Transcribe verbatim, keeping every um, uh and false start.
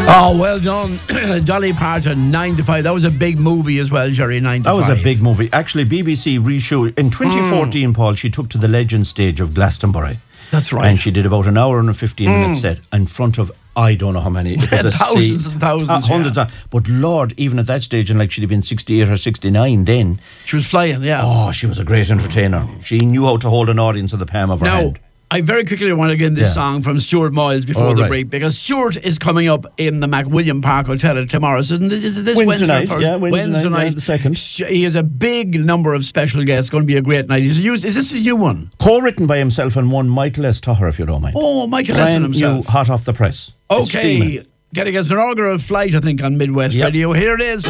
Oh, well done. Dolly Parton, nine to five. That was a big movie as well, Jerry, nine to That five. was a big movie. Actually, B B C reshoot. In twenty fourteen, mm. Paul, she took to the Legend stage of Glastonbury. That's right. And she did about an hour and a fifteen mm. minute set in front of, I don't know how many. It was thousands sea, and thousands. Uh, hundreds yeah. of, but Lord, even at that stage, and like she'd have been sixty-eight or sixty-nine then. She was flying, yeah. Oh, she was a great entertainer. She knew how to hold an audience in the palm of her now, hand. I very quickly want to get in this yeah. song from Stuart Moyles before oh, the right. break, because Stuart is coming up in the McWilliam Park Hotel tomorrow. So is it this Wednesday, Wednesday night? Or yeah, Wednesday, Wednesday night, night. Yeah, the second. He has a big number of special guests. It's going to be a great night. Is, is this his new one? Co-written by himself and one Michael S. Tucker, if you don't mind. Oh, Michael S. himself. New, hot off the press. Okay, getting his inaugural flight, I think, on Midwest yep. Radio. Here it is.